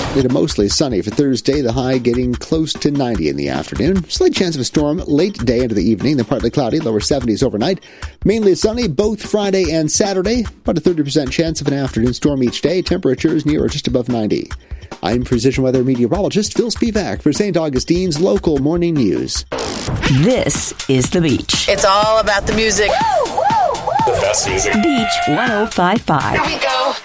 It mostly sunny for Thursday, the high getting close to 90 in the afternoon. Slight chance of a storm late day into the evening, then partly cloudy, lower 70s overnight. Mainly sunny both Friday and Saturday, about a 30% chance of an afternoon storm each day. Temperatures near or just above 90. I'm Precision Weather Meteorologist Phil Spivak for St. Augustine's Local Morning News. This is The Beach. It's all about the music. The best music. Beach 105.5. Here we go.